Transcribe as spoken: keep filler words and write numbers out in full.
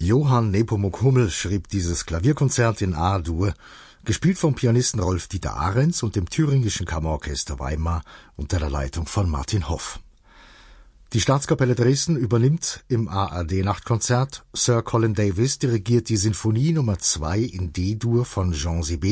Johann Nepomuk Hummel schrieb dieses Klavierkonzert in A-Dur, gespielt vom Pianisten Rolf-Dieter Ahrens und dem Thüringischen Kammerorchester Weimar unter der Leitung von Martin Hoff. Die Staatskapelle Dresden übernimmt im A R D-Nachtkonzert. Sir Colin Davis dirigiert die Sinfonie Nummer zwei in D-Dur von Jean Sibelius